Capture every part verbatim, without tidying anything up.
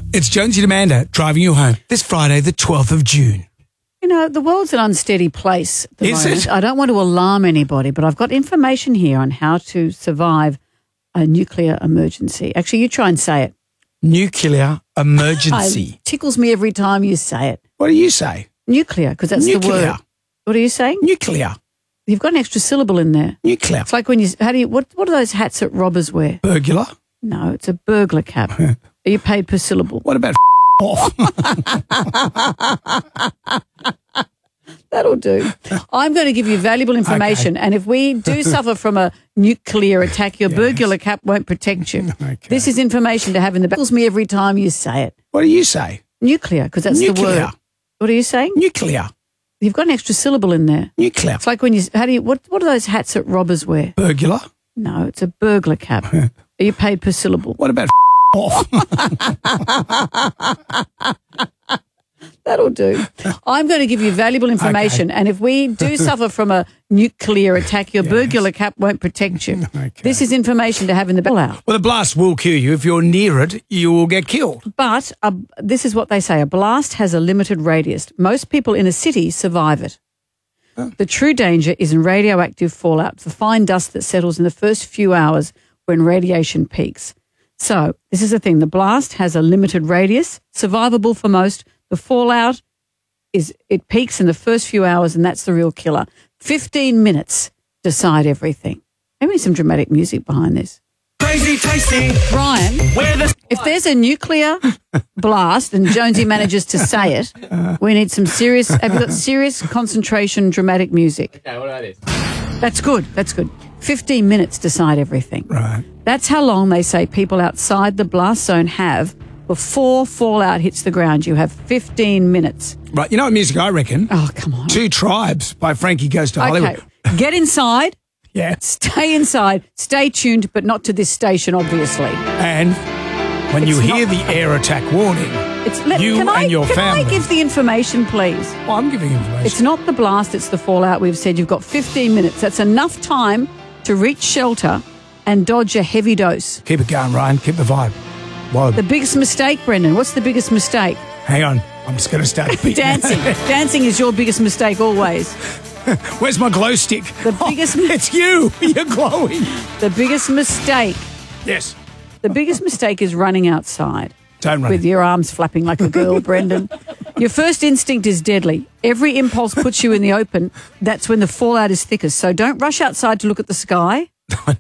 It's Jonesy and Amanda driving you home this Friday, the twelfth of June. You know, the world's an unsteady place at the Is moment. it? I don't want to alarm anybody, but I've got information here on how to survive a nuclear emergency. Actually, you try and say it. Nuclear emergency. It tickles me every time you say it. What do you say? Nuclear, because that's Nuclear. the word. What are you saying? Nuclear. You've got an extra syllable in there. Nuclear. It's like when you, how do you, what, what are those hats that robbers wear? Burglar. No, it's a burglar cap. Are you paid per syllable? What about off? That'll do. I'm going to give you valuable information, Okay. and if we do suffer from a nuclear attack, your Yes. burglar cap won't protect you. Okay. This is information to have in the back. It tickles me every time you say it. What do you say? Nuclear, because that's the Nuclear. word. What are you saying? Nuclear. You've got an extra syllable in there. Nuclear. It's like when you, how do you, what, what are those hats that robbers wear? Burglar. No, it's a burglar cap. Are you paid per syllable? What about off? That'll do. I'm going to give you valuable information, and if we do suffer from a nuclear attack, your Yes. burglar cap won't protect you. Okay. This is information to have in the back. Well, the blast will kill you. If you're near it, you will get killed. But a, this is what they say. A blast has a limited radius. Most people in a city survive it. The true danger is in radioactive fallout, the fine dust that settles in the first few hours when radiation peaks. So this is the thing. The blast has a limited radius, survivable for most. The fallout is it peaks in the first few hours, and that's the real killer. Fifteen minutes decide everything. Maybe some dramatic music behind this. Crazy tasty. Ryan, Where the if there's a nuclear blast and Jonesy manages to say it, we need some serious, have you got serious concentration dramatic music? Okay, what about this? That's good, that's good. fifteen minutes decide everything. Right. That's how long they say people outside the blast zone have before fallout hits the ground. You have fifteen minutes. Right. You know what music I reckon? Oh, come on. Two Tribes by Frankie Goes to Hollywood. Okay, get inside, Yeah. stay inside, stay tuned, but not to this station, obviously. And when you It's hear not- the air attack warning, It's, let, You can I, and your can family. I give the information, please? well, I'm giving information. It's not the blast, it's the fallout. We've said you've got fifteen minutes. That's enough time to reach shelter and dodge a heavy dose. Keep it going, Ryan. Keep the vibe. Whoa. The biggest mistake, Brendan, what's the biggest mistake? Hang on. I'm just going to start beating. Dancing. Dancing is your biggest mistake always. Where's my glow stick? The biggest- Oh, it's you. You're glowing. The biggest mistake, Yes. the biggest mistake is running outside Don't run. with your arms flapping like a girl, Brendan. Your first instinct is deadly. Every impulse puts you in the open. That's when the fallout is thickest. So don't rush outside to look at the sky.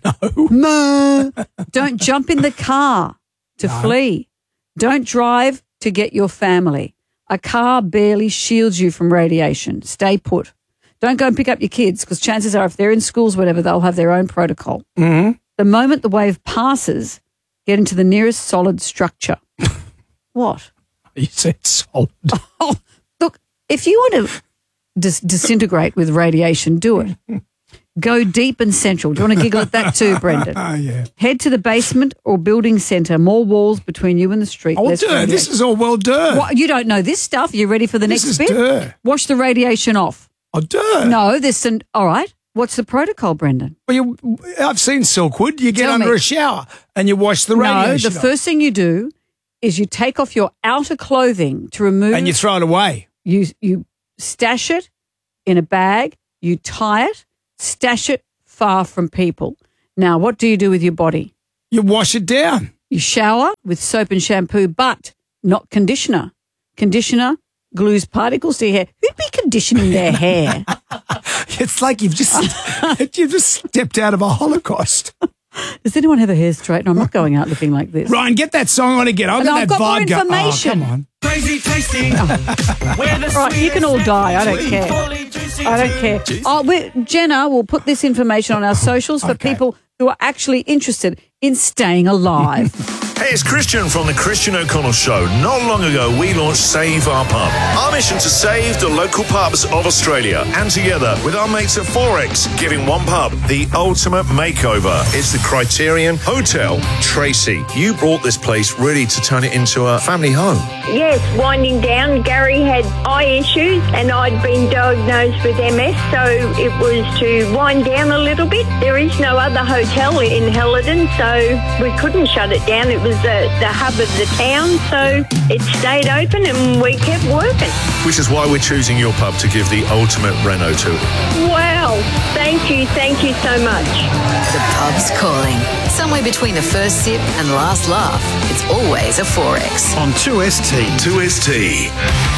No. Don't jump in the car to flee. Don't drive to get your family. A car barely shields you from radiation. Stay put. Don't go and pick up your kids, because chances are if they're in schools, whatever, they'll have their own protocol. Mm-hmm. The moment the wave passes, get into the nearest solid structure. What? You said solid. Oh, look, if you want to dis- disintegrate with radiation, do it. Go deep and central. Do you want to giggle at that too, Brendan? Oh, yeah. Head to the basement or building centre. More walls between you and the street. Oh, less duh. radiation. This is all well done. What, you don't know this stuff. You ready for the This next is bit? duh. Wash the radiation off. Oh, duh. No, there's an. All right. What's the protocol, Brendan? Well, you, I've seen Silkwood. You get Tell under me. a shower and you wash the No, radiation the off. first thing you do is you take off your outer clothing to remove. And you throw it away. You you stash it in a bag. You tie it. Stash it far from people. Now, what do you do with your body? You wash it down. You shower with soap and shampoo, but not conditioner. Conditioner glues particles to your hair. Who'd be conditioning their hair? It's like you've just you've just stepped out of a Holocaust. Does anyone have a hair straightener? I'm not going out looking like this. Ryan, get that song on again. I've No, got I've that got more vibe going. Oh, information. come on. crazy tasty. Where the Right, you can all die. I don't sweet, care. fully juicy I don't care. juicy. Oh, we Jenna will put this information on our socials for Okay. people who are actually interested in staying alive. Hey, it's Christian from the Christian O'Connell Show. Not long ago, we launched Save Our Pub. Our mission to save the local pubs of Australia. And together with our mates at Forex, giving one pub the ultimate makeover. It's the Criterion Hotel Tracy. You brought this place really to turn it into a family home. Yes, winding down. Gary had eye issues and I'd been diagnosed with M S, so it was to wind down a little bit. There is no other hotel in Helidon, so we couldn't shut it down. It was was the, the hub of the town, so it stayed open and we kept working. Which is why we're choosing your pub to give the ultimate Reno to. Wow. Thank you. Thank you so much. The pub's calling. Somewhere between the first sip and last laugh, it's always a four X. On two S T. two S T.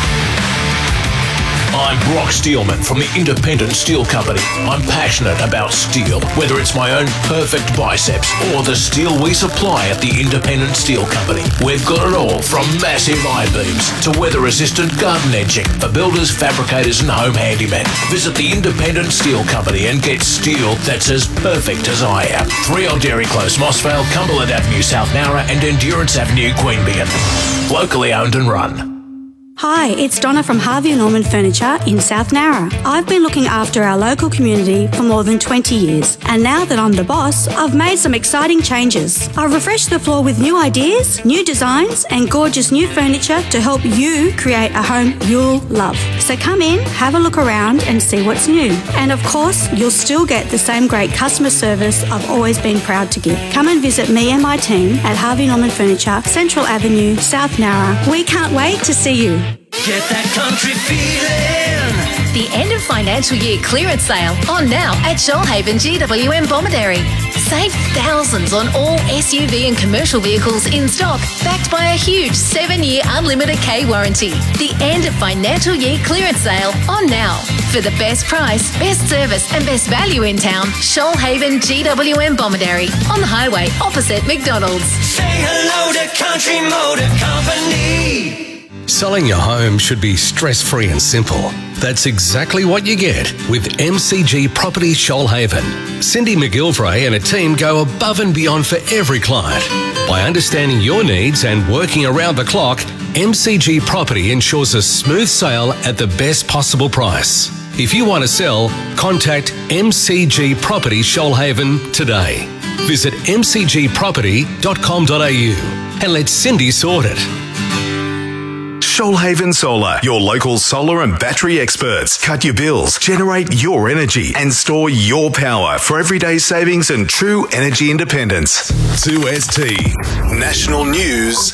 I'm Brock Steelman from the Independent Steel Company. I'm passionate about steel, whether it's my own perfect biceps or the steel we supply at the Independent Steel Company. We've got it all from massive I-beams to weather-resistant garden edging for builders, fabricators and home handymen. Visit the Independent Steel Company and get steel that's as perfect as I am. three L Dairy Close, Mossvale, Cumberland Avenue, South Nowra and Endurance Avenue, Queanbeyan. Locally owned and run. Hi, it's Donna from Harvey Norman Furniture in South Nowra. I've been looking after our local community for more than twenty years, and now that I'm the boss, I've made some exciting changes. I've refreshed the floor with new ideas, new designs, and gorgeous new furniture to help you create a home you'll love. So come in, have a look around, and see what's new. And of course, you'll still get the same great customer service I've always been proud to give. Come and visit me and my team at Harvey Norman Furniture, Central Avenue, South Nowra. We can't wait to see you. Get that country feeling. The end of financial year clearance sale on now at Shoalhaven G W M Bomaderry. Save thousands on all S U V and commercial vehicles in stock, backed by a huge seven-year unlimited K warranty. The end of financial year clearance sale on now. For the best price, best service and best value in town, Shoalhaven G W M Bomaderry on the highway opposite McDonald's. Say hello to Country Motor Company. Selling your home should be stress-free and simple. That's exactly what you get with M C G Property Shoalhaven. Cindy McGilvray and a team go above and beyond for every client. By understanding your needs and working around the clock, M C G Property ensures a smooth sale at the best possible price. If you want to sell, contact M C G Property Shoalhaven today. Visit m c g property dot com dot a u and let Cindy sort it. Shoalhaven Solar, your local solar and battery experts. Cut your bills, generate your energy, and store your power for everyday savings and true energy independence. two S T National News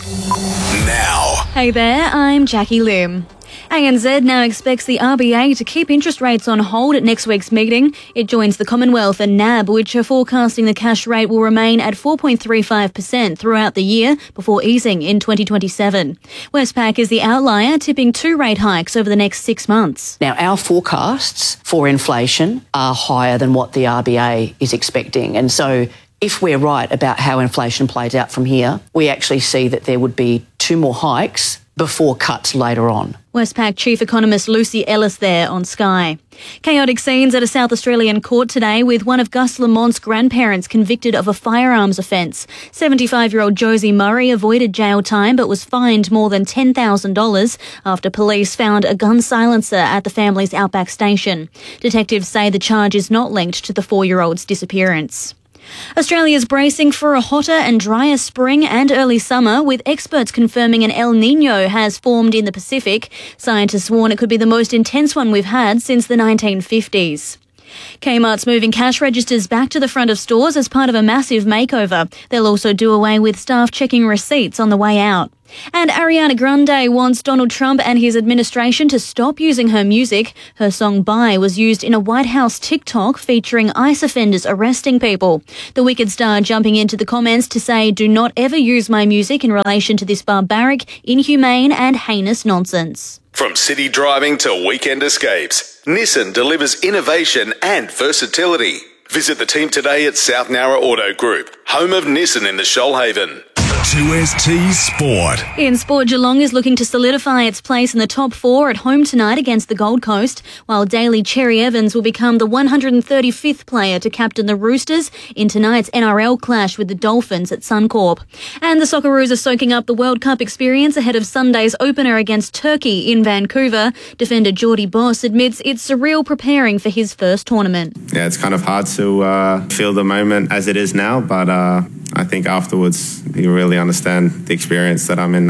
now. Hey there, I'm Jackie Lim. A N Z now expects the R B A to keep interest rates on hold at next week's meeting. It joins the Commonwealth and N A B, which are forecasting the cash rate will remain at four point three five percent throughout the year before easing in twenty twenty-seven. Westpac is the outlier, tipping two rate hikes over the next six months. Now, our forecasts for inflation are higher than what the R B A is expecting. And so if we're right about how inflation plays out from here, we actually see that there would be two more hikes before cuts later on. Westpac Chief Economist Lucy Ellis there on Sky. Chaotic scenes at a South Australian court today with one of Gus Lamont's grandparents convicted of a firearms offence. seventy-five-year-old Josie Murray avoided jail time but was fined more than ten thousand dollars after police found a gun silencer at the family's outback station. Detectives say the charge is not linked to the four-year-old's disappearance. Australia's bracing for a hotter and drier spring and early summer, with experts confirming an El Niño has formed in the Pacific. Scientists warn it could be the most intense one we've had since the nineteen fifties. Kmart's moving cash registers back to the front of stores as part of a massive makeover. They'll also do away with staff checking receipts on the way out. And Ariana Grande wants Donald Trump and his administration to stop using her music. Her song Bye was used in a White House TikTok featuring ICE offenders arresting people. The Wicked star jumping into the comments to say, "Do not ever use my music in relation to this barbaric, inhumane and heinous nonsense." From city driving to weekend escapes, Nissan delivers innovation and versatility. Visit the team today at South Nowra Auto Group, home of Nissan in the Shoalhaven. two S T Sport. In sport, Geelong is looking to solidify its place in the top four at home tonight against the Gold Coast, while Daly Cherry Evans will become the one hundred thirty-fifth player to captain the Roosters in tonight's N R L clash with the Dolphins at Suncorp. And the Socceroos are soaking up the World Cup experience ahead of Sunday's opener against Turkey in Vancouver. Defender Geordie Boss admits it's surreal preparing for his first tournament. Yeah, it's kind of hard to uh, feel the moment as it is now, but uh, I think afterwards you really understand the experience that I'm in now.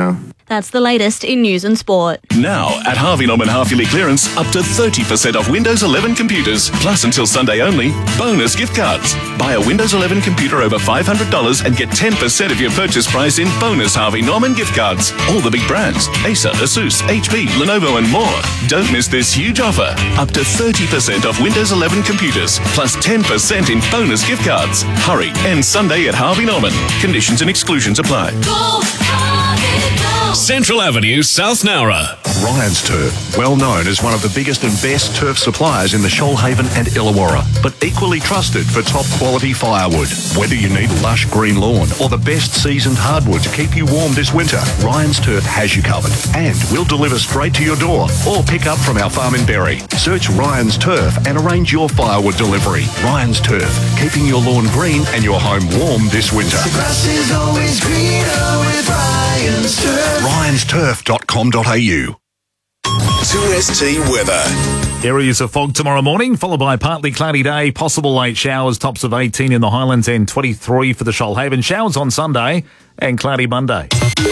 That's the latest in news and sport. Now, at Harvey Norman Half Yearly Clearance, up to thirty percent off Windows eleven computers. Plus, until Sunday only, bonus gift cards. Buy a Windows eleven computer over five hundred dollars and get ten percent of your purchase price in bonus Harvey Norman gift cards. All the big brands, Acer, Asus, H P, Lenovo and more. Don't miss this huge offer. Up to thirty percent off Windows eleven computers, plus ten percent in bonus gift cards. Hurry, end Sunday at Harvey Norman. Conditions and exclusions apply. Go, Harvey, go. Central Avenue, South Nowra. Ryan's Turf, well known as one of the biggest and best turf suppliers in the Shoalhaven and Illawarra, but equally trusted for top quality firewood. Whether you need lush green lawn or the best seasoned hardwood to keep you warm this winter, Ryan's Turf has you covered and will deliver straight to your door or pick up from our farm in Berry. Search Ryan's Turf and arrange your firewood delivery. Ryan's Turf, keeping your lawn green and your home warm this winter. The grass is always greener with Ryan's Turf. Ryans Turf dot com dot a u. two S T weather. Areas of fog tomorrow morning, followed by a partly cloudy day, possible late showers, tops of eighteen in the Highlands and twenty-three for the Shoalhaven. Showers on Sunday and cloudy Monday.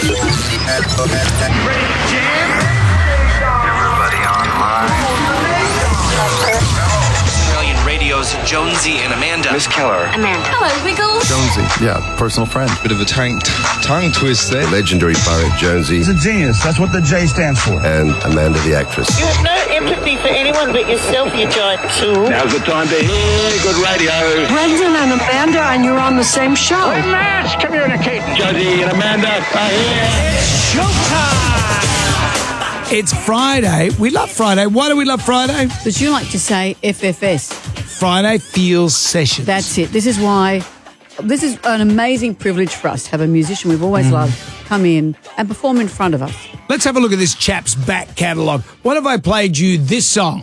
Australian Radio's Jonesy and Amanda. Miss Keller. Amanda. Hello, Wiggles. Jonesy. Yeah, personal friend. Bit of a tongue, tongue twist there. The legendary poet Jonesy. He's a genius. That's what the J stands for. And Amanda the actress. You have no empathy for anyone but yourself, you giant tool. Now's the time to hear good radio. Brendan and Amanda, and you're on the same show. We must communicate. Jonesy and Amanda are here. It's showtime. It's Friday. We love Friday. Why do we love Friday? Because you like to say F F S. Friday Feels Sessions. That's it. This is why, this is an amazing privilege for us to have a musician we've always Mm. loved come in and perform in front of us. Let's have a look at this chap's back catalogue. What if I played you this song?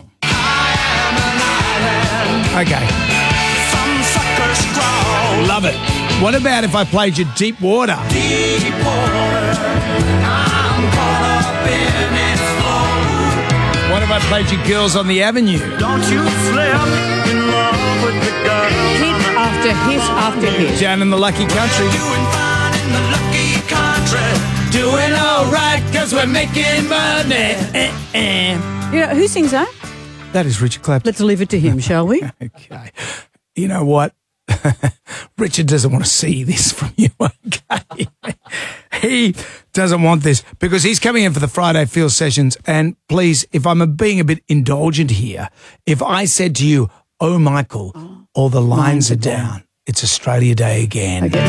Okay. Love it. What about if I played you Deep Water? Deep water, I'm caught up in its flow. What if I played you Girls on the Avenue? Don't you slip in love with the girl. Hit after hit after hit. Down in the Lucky Country. Doing fine in the lucky country. Doing all right because we're making money. Eh, eh. You know, who sings that? That is Richard Clapton. Let's leave it to him, shall we? Okay. You know what? Richard doesn't want to see this from you, okay? He doesn't want this because he's coming in for the Friday Field Sessions. And please, if I'm being a bit indulgent here, if I said to you, oh, Michael, oh, all the lines, lines are down. down. It's Australia Day again. Okay,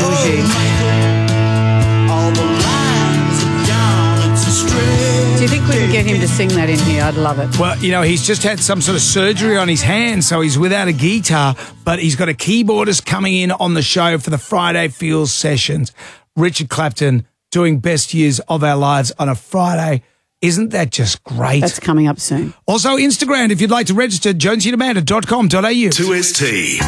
all the lines are down. It's Australia. Do you think we can get him to sing that in here? I'd love it. Well, you know, he's just had some sort of surgery on his hand, so he's without a guitar, but he's got a keyboardist coming in on the show for the Friday Field Sessions. Richard Clapton doing Best Years of Our Lives on a Friday. Isn't that just great? That's coming up soon. Also, Instagram, if you'd like to register, jonesy and amanda dot com dot a u. two S T.